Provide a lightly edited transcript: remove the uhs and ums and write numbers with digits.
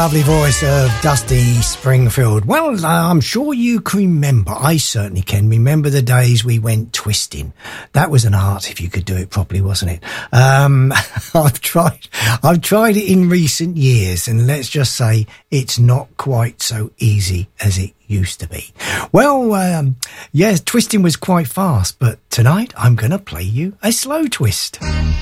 Lovely voice of Dusty Springfield. Well, I'm sure you can remember, I certainly can remember the days we went twisting. That was an art if you could do it properly, wasn't it? I've tried it in recent years, and let's just say it's not quite so easy as it used to be. Well, yes, twisting was quite fast, but tonight I'm going to play you a slow twist.